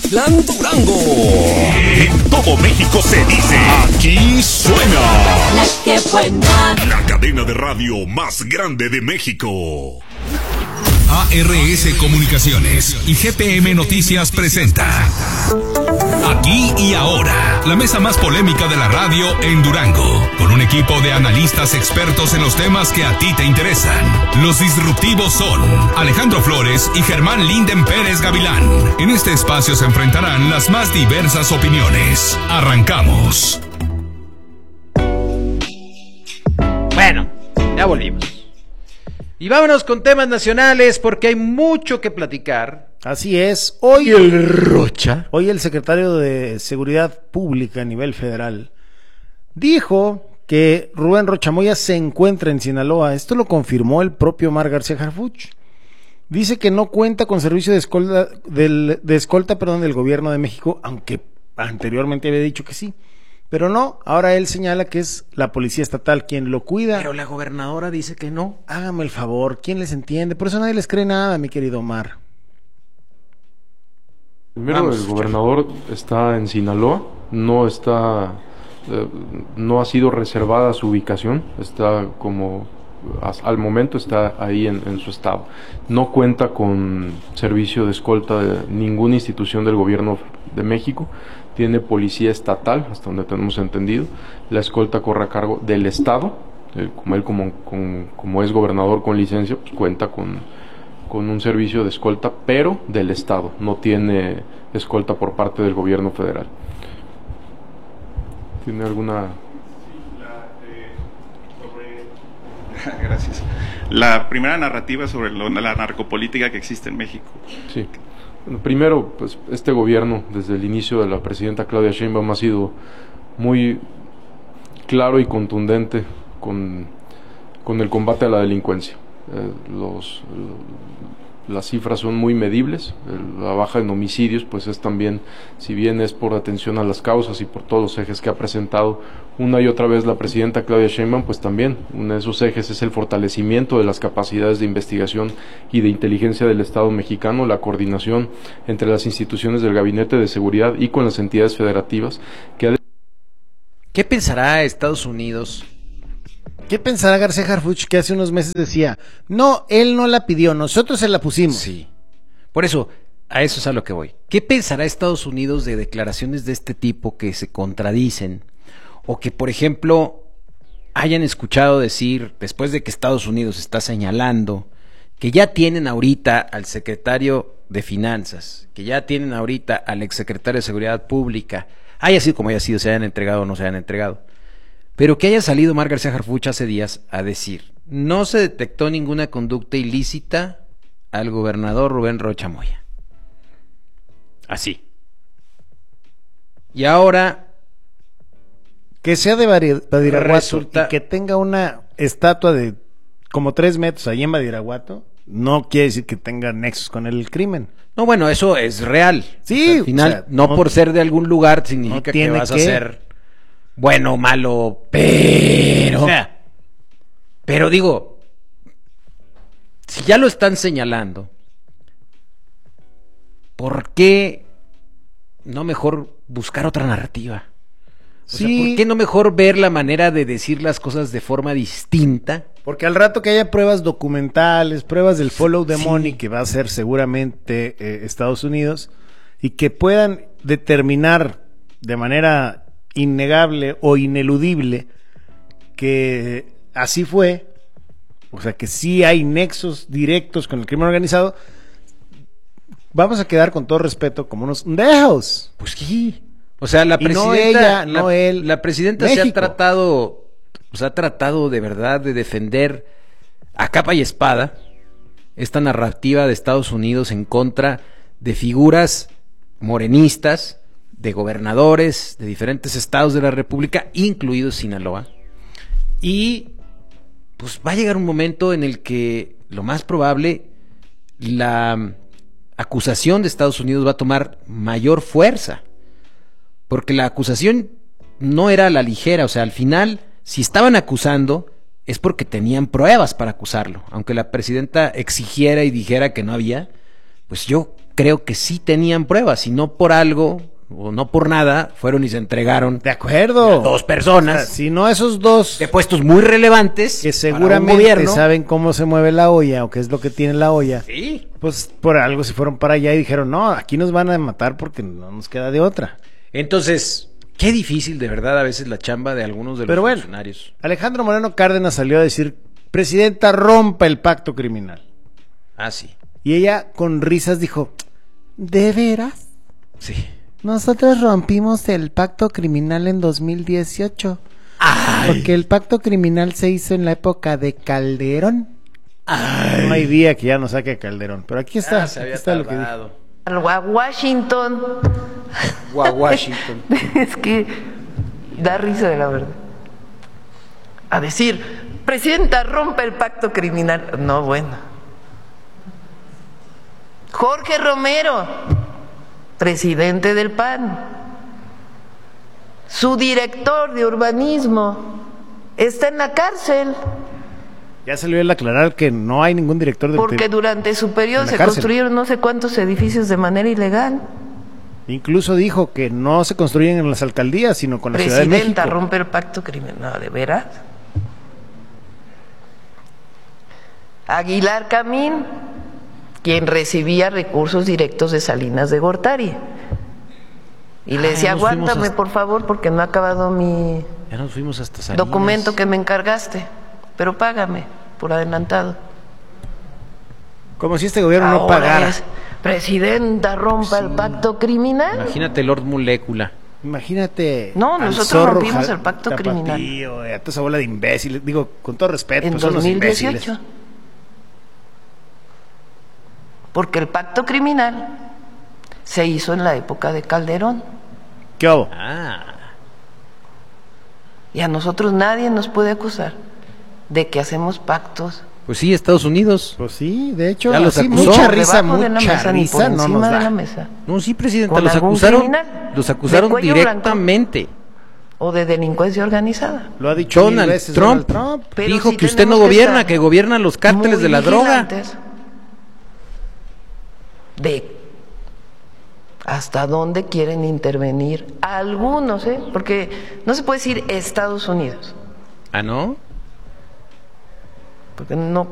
Mazatlán, Durango. En todo México se dice, aquí suena La que buena. la cadena de radio más grande de México. ARS Comunicaciones y GPM Noticias presenta Aquí y Ahora, la mesa más polémica de la radio en Durango, con un equipo de analistas expertos en los temas que a ti te interesan. Los disruptivos son Alejandro Flores y Germán Linden Pérez Gavilán. En este espacio se enfrentarán las más diversas opiniones. Arrancamos. Bueno, ya volvimos. Y vámonos con temas nacionales porque hay mucho que platicar. Así es. Hoy el secretario de Seguridad Pública a nivel federal dijo que Rubén Rocha Moya se encuentra en Sinaloa. Esto lo confirmó el propio Omar García Harfuch. Dice que no cuenta con servicio de escolta, del gobierno de México, aunque anteriormente había dicho que sí. Pero no, ahora él señala que es la policía estatal quien lo cuida. Pero la gobernadora dice que no. Hágame el favor, ¿quién les entiende? Por eso nadie les cree nada, mi querido Omar. Primero, el gobernador está en Sinaloa, no ha sido reservada su ubicación, está al momento está ahí en su estado. No cuenta con servicio de escolta de ninguna institución del gobierno de México. Tiene policía estatal, hasta donde tenemos entendido. La escolta corre a cargo del estado. Como es gobernador con licencia, pues cuenta con un servicio de escolta, pero del estado. No tiene escolta por parte del gobierno federal. ¿Tiene alguna...? Gracias. La primera narrativa sobre la narcopolítica que existe en México. Sí. Bueno, primero, pues este gobierno, desde el inicio de la presidenta Claudia Sheinbaum, ha sido muy claro y contundente con el combate a la delincuencia. Las cifras son muy medibles. La baja en homicidios pues es también, si bien es por atención a las causas y por todos los ejes que ha presentado una y otra vez la presidenta Claudia Sheinbaum, pues también uno de esos ejes es el fortalecimiento de las capacidades de investigación y de inteligencia del Estado mexicano, la coordinación entre las instituciones del Gabinete de Seguridad y con las entidades federativas. ¿Qué pensará Estados Unidos? ¿Qué pensará García Harfuch, que hace unos meses decía, no, él no la pidió, nosotros se la pusimos? Sí. Por eso, a eso es a lo que voy. ¿Qué pensará Estados Unidos de declaraciones de este tipo que se contradicen? O que, por ejemplo, hayan escuchado decir, después de que Estados Unidos está señalando, que ya tienen ahorita al secretario de Finanzas, que ya tienen ahorita al exsecretario de Seguridad Pública, haya sido como haya sido, se hayan entregado o no se hayan entregado, pero que haya salido Omar García Harfuch hace días a decir, no se detectó ninguna conducta ilícita al gobernador Rubén Rocha Moya. Así. Y ahora... que sea de Badiraguato resulta... y que tenga una estatua de como 3 metros ahí en Badiraguato, no quiere decir que tenga nexos con el crimen. No, bueno, eso es real. Sí. O sea, al final, o sea, no por ser de algún lugar significa que vas a ser bueno o malo, pero... O sea, pero digo, si ya lo están señalando, ¿por qué no mejor buscar otra narrativa? O sea, ¿por qué no mejor ver la manera de decir las cosas de forma distinta? Porque al rato que haya pruebas documentales, pruebas del follow the money, que va a ser seguramente Estados Unidos, y que puedan determinar de manera innegable o ineludible que así fue, o sea que sí hay nexos directos con el crimen organizado, vamos a quedar con todo respeto como unos dejos. Pues sí. O sea, la presidenta, no ella, no él. La presidenta México. se ha tratado de verdad de defender a capa y espada esta narrativa de Estados Unidos en contra de figuras morenistas, de gobernadores de diferentes estados de la República, incluido Sinaloa. Y pues va a llegar un momento en el que lo más probable la acusación de Estados Unidos va a tomar mayor fuerza. Porque la acusación no era a la ligera, o sea, al final, si estaban acusando, es porque tenían pruebas para acusarlo. Aunque la presidenta exigiera y dijera que no había, pues yo creo que sí tenían pruebas, y no por algo o no por nada fueron y se entregaron De acuerdo. a dos personas Si no esos dos de puestos muy relevantes que para un seguramente gobierno. saben cómo se mueve la olla o qué es lo que tiene la olla, Sí. pues por algo se fueron para allá y dijeron, no, aquí nos van a matar porque no nos queda de otra. Entonces, qué difícil de verdad a veces la chamba de algunos de los Pero bueno, funcionarios. Alejandro Moreno Cárdenas salió a decir, presidenta, rompa el pacto criminal. Ah, sí. Y ella con risas dijo, ¿de veras? Sí. Nosotros rompimos el pacto criminal en 2018. Porque el pacto criminal se hizo en la época de Calderón. No hay día que ya no saque a Calderón. Pero aquí está, Se aquí había está lo que dijo. tardado. A Washington. Washington. Es que da risa de la verdad. A decir, presidenta, rompe el pacto criminal. No, bueno. Jorge Romero, presidente del PAN, su director de urbanismo está en la cárcel Ya salió él a aclarar que no hay ningún director de porque durante su periodo en la se cárcel. construyeron no sé cuántos edificios de manera ilegal. Incluso dijo que no se construyen en las alcaldías, sino con la Ciudad de Presidenta, México. rompe el pacto criminal. No, ¿de veras? Aguilar Camín, quien recibía recursos directos de Salinas de Gortari. Y le decía, nos fuimos aguántame hasta- por favor porque no ha acabado mi Ya nos fuimos hasta Salinas. documento que me encargaste, pero págame por adelantado. Como si este gobierno no Ahora pagara. es, presidenta, rompa el pacto criminal. Imagínate Lord Molécula. Imagínate. No, al nosotros zorro rompimos el pacto Tapatío, criminal. A toda esa bola de imbéciles. Digo, con todo respeto, En pues son los 2018. imbéciles. Porque el pacto criminal se hizo en la época de Calderón. ¿Qué hubo? Ah. Y a nosotros nadie nos puede acusar de que hacemos pactos. Pues sí, Estados Unidos. Pues sí, de hecho, Ya los así, acusó. mucha Por risa, debajo de la mucha mesa, ni por risa no encima nos de la da. mesa. No, sí, presidenta, ¿Con los algún acusaron. criminal? Los acusaron ¿De cuello blanco? directamente. O de delincuencia organizada. Lo ha dicho mil Donald veces Trump, Donald Trump. Pero dijo sí que usted no tenemos que gobierna, estar que gobiernan los cárteles muy de la droga. vigilantes de hasta dónde quieren intervenir algunos, porque no se puede decir Estados Unidos, Ah, ¿no? porque no